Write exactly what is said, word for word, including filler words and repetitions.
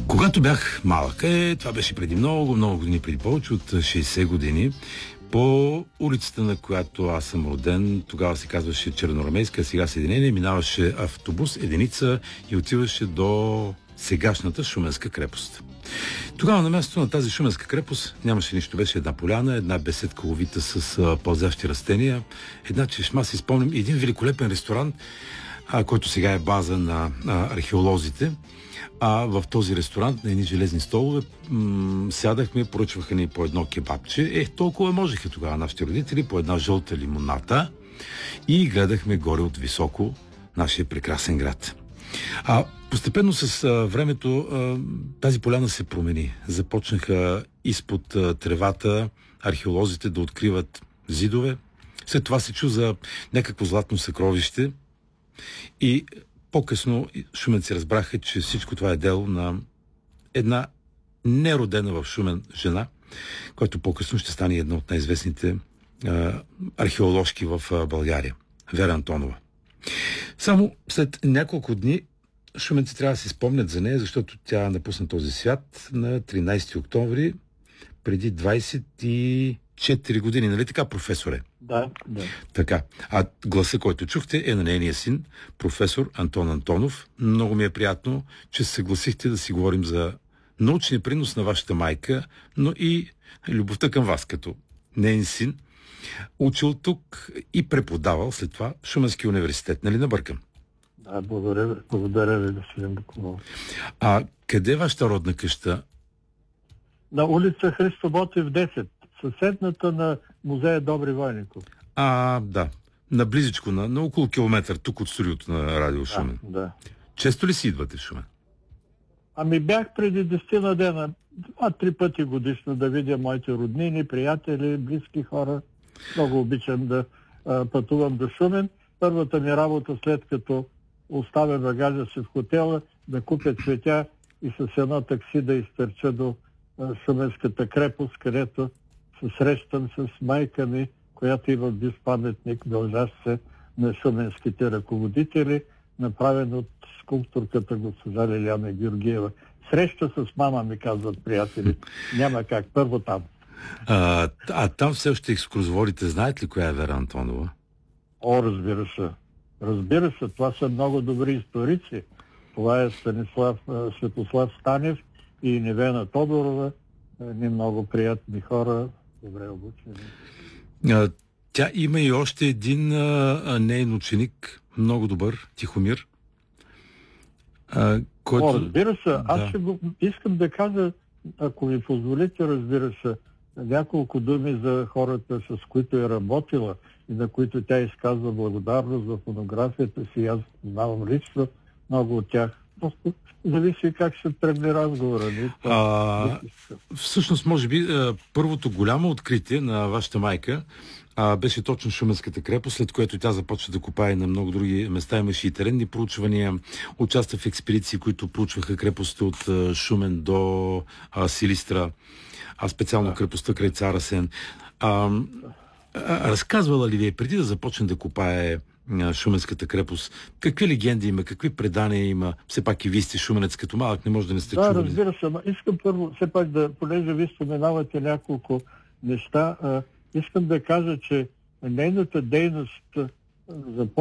Когато бях малък, е, това беше преди много, много години, преди повече от шейсет години, по улицата, на която аз съм роден, тогава се казваше Черноармейска, сега Съединение, минаваше автобус, единица и отиваше до сегашната Шуменска крепост. Тогава на мястото на тази Шуменска крепост нямаше нищо, беше една поляна, една беседка ловита с а, пълзящи растения, една чешма, си спомням, един великолепен ресторант, а, който сега е база на а, археолозите. А в този ресторант на едни железни столове м- сядахме, поръчваха ни по едно кебабче. Е, толкова можеха тогава нашите родители, по една жълта лимоната и гледахме горе от високо нашия прекрасен град. А постепенно с а, времето а, тази поляна се промени. Започнаха изпод а, тревата археолозите да откриват зидове. След това се чу за някакво златно съкровище и по-късно шуменци разбраха, че всичко това е дело на една неродена в Шумен жена, която по-късно ще стане една от най-известните а, археоложки в а, България. Вера Антонова. Само след няколко дни шуменци трябва да се спомнят за нея, защото тя напусна този свят на тринайсети октомври преди двайсет и четири години. Нали така, професоре? Да, да. Така. А гласа, който чухте, е на нейния син, професор Антон Антонов. Много ми е приятно, че се съгласихте да си говорим за научния принос на вашата майка, но и любовта към вас, като нейн син. Учил тук и преподавал след това в Шуменския университет. Нали набъркам? Да, благодаря, благодаря ви, господин Бакунов. А къде е вашата родна къща? На улица Христо Ботев десет, съседната на музея Добри Войников. А, да. Наблизичко, на, на около километър, тук от студиото на Радио Шумен. Да, да. Често ли си идвате в Шумен? Ами бях преди десет на дена, два-три пъти годишно да видя моите роднини, приятели, близки хора. Много обичам да а, пътувам до Шумен. Първата ми работа, след като оставя багажа си в хотела, да купя цветя и с едно такси да изтърча до а, Шуменската крепост, където се срещам с майка ми, която има бив паметник, дължащ се на шуменските ръководители, направен от скулпторката госпожа Лиляна Георгиева. Среща с мама, ми казват приятели. Няма как. Първо там. А, а там все още екскурзоводите знаят ли коя е Вера Антонова? О, разбира се. Разбира се, това са много добри историци. Това е Станислав Светослав Станев и Невена Тодорова. Едни много приятни хора, добре обучени. А, тя има и още един а, нейн ученик, много добър, Тихомир. А, който... О, разбира се. Да. Аз ще го, искам да кажа, ако ми позволите, разбира се, няколко думи за хората, с които е работила и на които тя изказва благодарност за фотографията си. Аз знавам лично много от тях. Просто зависи как ще тръгне разговора. Не? А, всъщност, може би, първото голямо откритие на вашата майка а, беше точно Шуменската крепост, след което тя започва да копае на много други места. Имаше и теренни проучвания, участва в експедиции, които проучваха крепостта от а, Шумен до а, Силистра, а специално да. крепостта край Цар Асен. А, а, разказвала ли ви е преди да започне да копае Шуменската крепост? Какви легенди има, какви предания има? Все пак и вие сте шуменец, като малък, не може да не сте да, чували. Да, разбира се. Искам първо, все пак да, понеже ви споменавате няколко неща, а, искам да кажа, че нейната дейност започва